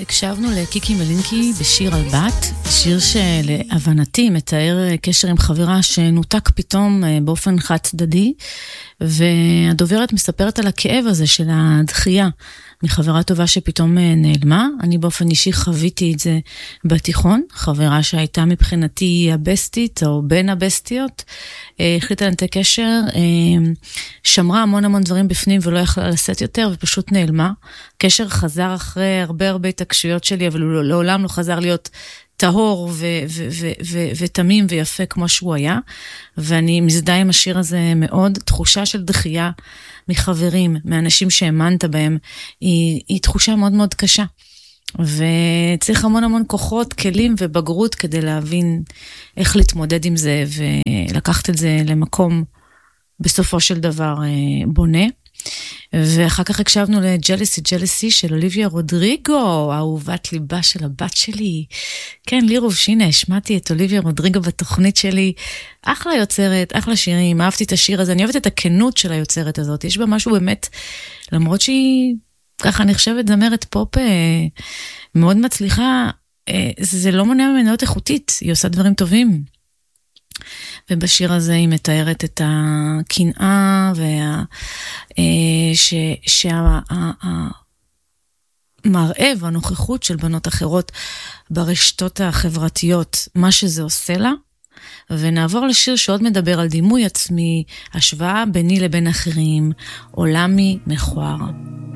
הקשבנו לקיקי מלינקי בשיר על בת, שיר שלהבנתי מתאר קשר עם חברה שנותק פתאום באופן חד צדדי, והדוברת מספרת על הכאב הזה של הדחייה מחברה טובה שפתאום נעלמה. אני באופן אישי חוויתי את זה בתיכון, חברה שהייתה מבחינתי הבסטית או בין הבסטיות, החליטה לנתק קשר, שמרה המון דברים בפנים ולא יכלה לשאת יותר ופשוט נעלמה. קשר חזר אחרי הרבה התעקשויות שלי, אבל הוא לעולם לא חזר להיות טהור ותמים ויפה כמו שהוא היה, ואני מזדהה עם השיר הזה מאוד. תחושה של דחייה מחברים, מאנשים שהאמנת בהם, היא תחושה מאוד קשה, וצריך המון כוחות, כלים ובגרות כדי להבין איך להתמודד עם זה, ולקחת את זה למקום בסופו של דבר בונה. ואחר כך הקשבנו לג'לסי של אוליביה רודריגו, אהובת ליבה של הבת שלי. כן, לירוב, שהנה, השמעתי את אוליביה רודריגו בתוכנית שלי. אחלה יוצרת, אחלה שירים, אהבתי את השיר הזה, אני אוהבת את הכנות של היוצרת הזאת. יש בה משהו באמת, למרות שהיא ככה נחשבת זמרת פופ מאוד מצליחה, זה לא מונע ממנה להיות איכותית, היא עושה דברים טובים. ובשיר הזה היא מתארת את הקנאה שהמראה והנוכחות של בנות אחרות ברשתות החברתיות, מה שזה עושה לה. ונעבור לשיר שעוד מדבר על דימוי עצמי, השוואה ביני לבין אחרים, עולמי מכוער.